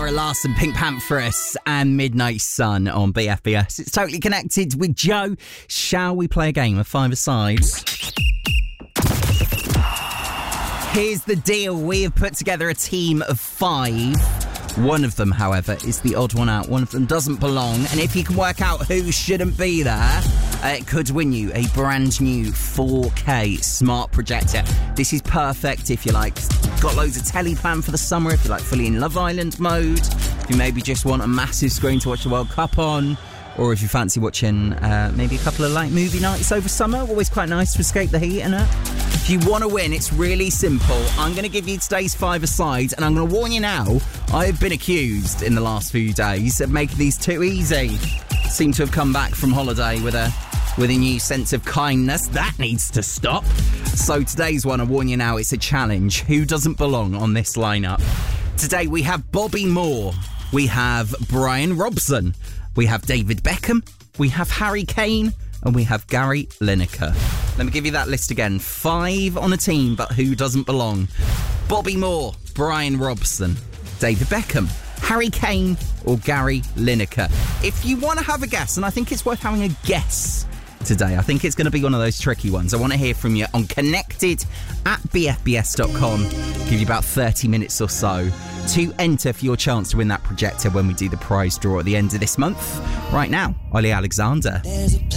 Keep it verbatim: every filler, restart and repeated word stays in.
Zara Larsson, Pink Pantheress and Midnight Sun on B F B S. It's Totally Connected with Joe. Shall we play a game of five-a-side? Here's the deal. We have put together a team of five. One of them, however, is the odd one out. One of them doesn't belong. And if you can work out who shouldn't be there, uh, it could win you a brand new four K smart projector. This is perfect if you like got loads of telly planned for the summer, if you're like fully in Love Island mode, if you maybe just want a massive screen to watch the World Cup on, or if you fancy watching uh, maybe a couple of light movie nights over summer. Always quite nice to escape the heat, isn't it? If you want to win, it's really simple. I'm going to give you today's five-a-side, and I'm going to warn you now, I've been accused in the last few days of making these too easy. Seem to have come back from holiday with a with a new sense of kindness. That needs to stop. So today's one, I warn you now, it's a challenge. Who doesn't belong on this lineup? Today we have Bobby Moore. We have Brian Robson. We have David Beckham. We have Harry Kane. And we have Gary Lineker. Let me give you that list again. Five on a team, but who doesn't belong? Bobby Moore, Brian Robson, David Beckham, Harry Kane, or Gary Lineker. If you want to have a guess, and I think it's worth having a guess today, I think it's going to be one of those tricky ones. I want to hear from you on connected at b f b s dot com. Give you about thirty minutes or so to enter for your chance to win that projector when we do the prize draw at the end of this month. Right now, Ollie Alexander.